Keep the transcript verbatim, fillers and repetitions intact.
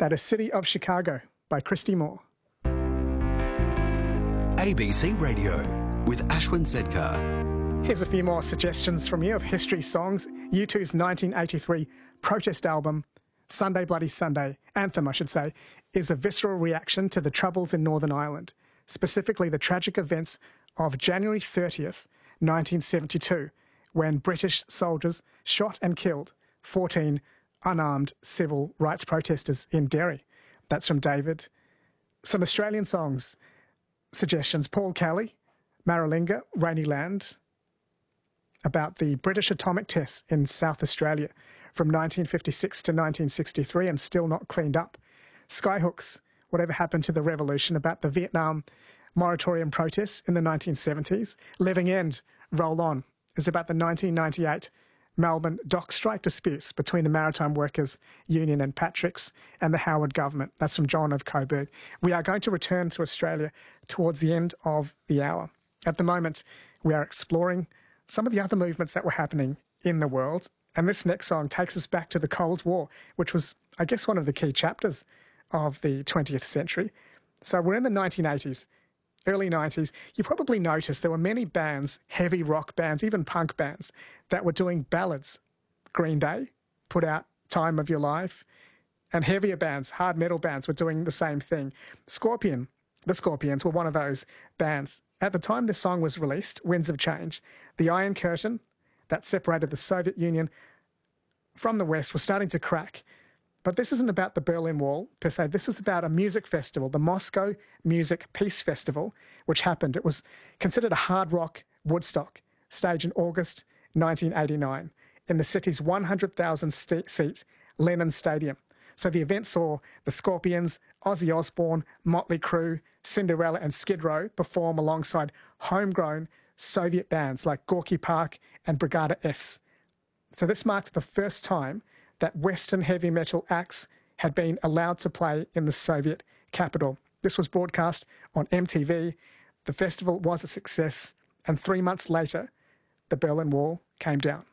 That is City of Chicago by Christy Moore. A B C Radio with Ashwin Sedkar. Here's a few more suggestions from you of history songs. U two's nineteen eighty-three protest album, Sunday Bloody Sunday, anthem I should say, is a visceral reaction to the troubles in Northern Ireland, specifically the tragic events of January thirtieth, nineteen seventy-two, when British soldiers shot and killed fourteen unarmed civil rights protesters in Derry. That's from David. Some Australian songs suggestions: Paul Kelly, Maralinga, Rainy Land, about the British atomic tests in South Australia from nineteen fifty-six to nineteen sixty-three and still not cleaned up. Skyhooks, Whatever Happened to the Revolution, about the Vietnam moratorium protests in the nineteen seventies. Living End, Roll On, is about the nineteen ninety-eight Melbourne dock strike disputes between the Maritime Workers Union and Patrick's and the Howard government. That's from John of Coburg. We are going to return to Australia towards the end of the hour. At the moment, we are exploring some of the other movements that were happening in the world. And this next song takes us back to the Cold War, which was, I guess, one of the key chapters of the twentieth century. So we're in the nineteen eighties, early nineties. You probably noticed there were many bands, heavy rock bands, even punk bands, that were doing ballads. Green Day put out Time of Your Life, and heavier bands, hard metal bands, were doing the same thing. Scorpion, the Scorpions, were one of those bands. At the time this song was released, Winds of Change, the Iron Curtain that separated the Soviet Union from the West was starting to crack. But this isn't about the Berlin Wall, per se. This is about a music festival, the Moscow Music Peace Festival, which happened. It was considered a hard rock Woodstock, staged in August nineteen eighty-nine in the city's one hundred thousand seat Lenin Stadium. So the event saw the Scorpions, Ozzy Osbourne, Motley Crue, Cinderella and Skid Row perform alongside homegrown Soviet bands like Gorky Park and Brigada S. So this marked the first time that Western heavy metal acts had been allowed to play in the Soviet capital. This was broadcast on M T V. The festival was a success, and three months later, the Berlin Wall came down.